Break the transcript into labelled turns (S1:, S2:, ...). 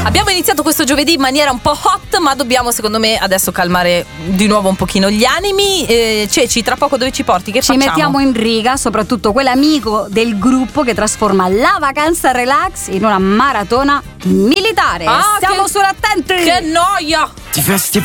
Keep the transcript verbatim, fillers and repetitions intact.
S1: Abbiamo iniziato questo giovedì in maniera un po' hot, ma dobbiamo secondo me adesso calmare di nuovo un pochino gli animi. eh, Ceci, tra poco dove ci porti? Che
S2: Ci
S1: facciamo?
S2: mettiamo in riga, soprattutto quell'amico del gruppo che trasforma la vacanza relax in una maratona militare.
S1: Ah,
S2: Stiamo
S1: che-
S2: sull'attenti.
S1: Che noia!
S3: Ti vesti